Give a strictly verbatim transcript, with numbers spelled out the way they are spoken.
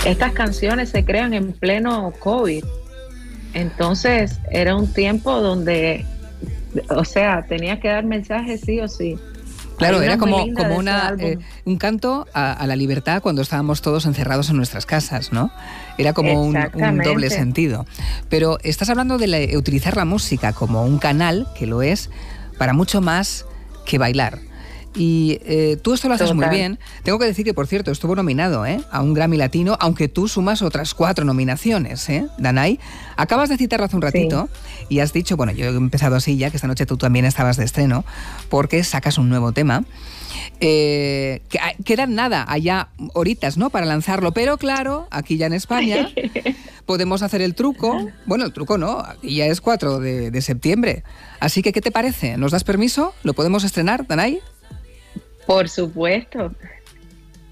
estas canciones se crean en pleno COVID. Entonces era un tiempo donde, o sea, tenía que dar mensajes sí o sí. Claro, era como, como una, eh, un canto a, a la libertad cuando estábamos todos encerrados en nuestras casas, ¿no? Era como un, un doble sentido. Pero estás hablando de la, utilizar la música como un canal, que lo es, para mucho más que bailar. Y eh, tú esto lo haces Total. muy bien. Tengo que decir que, por cierto, estuvo nominado ¿eh? a un Grammy Latino, aunque tú sumas otras cuatro nominaciones, ¿eh, Danai? Acabas de citarlo hace un ratito sí. y has dicho, bueno, yo he empezado así ya, que esta noche tú también estabas de estreno, porque sacas un nuevo tema. Eh, que, quedan nada, allá horitas, ¿no?, para lanzarlo, pero claro, aquí ya en España podemos hacer el truco. Bueno, el truco no, aquí ya es cuatro de septiembre. Así que, ¿qué te parece? ¿Nos das permiso? ¿Lo podemos estrenar, Danai? Por supuesto.